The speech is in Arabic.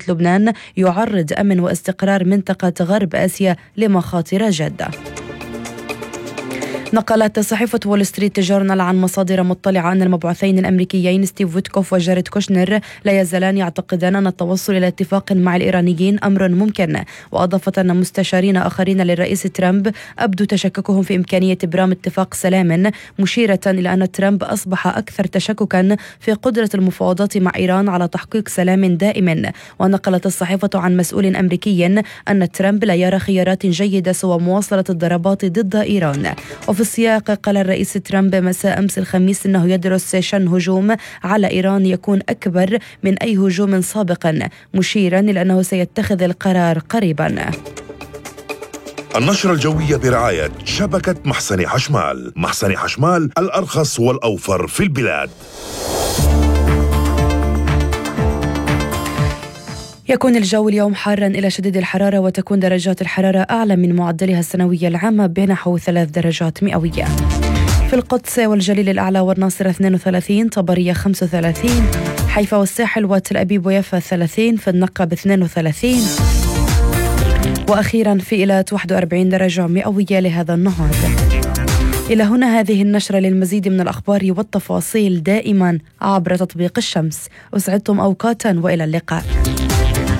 لبنان يعرض أمن واستقرار منطقة غرب آسيا لمخاطر جادة. نقلت صحيفة وول ستريت جورنال عن مصادر مطلعة أن المبعوثين الأمريكيين ستيف ويتكوف وجاريد كوشنر لا يزالان يعتقدان أن التوصل إلى اتفاق مع الإيرانيين أمر ممكن. وأضافت أن مستشارين آخرين للرئيس ترامب أبدوا تشككهم في إمكانية إبرام اتفاق سلام، مشيرة إلى أن ترامب أصبح أكثر تشككا في قدرة المفاوضات مع إيران على تحقيق سلام دائم. ونقلت الصحيفة عن مسؤول أمريكي أن ترامب لا يرى خيارات جيدة سوى مواصلة الضربات ضد إيران. وفي السياق قال الرئيس ترامب مساء أمس الخميس أنه يدرس شن هجوم على إيران يكون أكبر من أي هجوم سابق، مشيرا إلى أنه سيتخذ القرار قريبا. النشرة الجوية برعاية شبكة محسن حشمال. محسن حشمال الأرخص والأوفر في البلاد. يكون الجو اليوم حارا إلى شديد الحرارة، وتكون درجات الحرارة أعلى من معدلها السنوية العامة بنحو 3 درجات مئوية. في القدس والجليل الأعلى والناصرة 32، طبرية 35، حيفا والساحل وتل أبيب ويافا 30، في النقب 32، وأخيرا في إيلات 41 درجة مئوية لهذا النهار. إلى هنا هذه النشرة. للمزيد من الأخبار والتفاصيل دائما عبر تطبيق الشمس. أسعدتم أوقاتا وإلى اللقاء.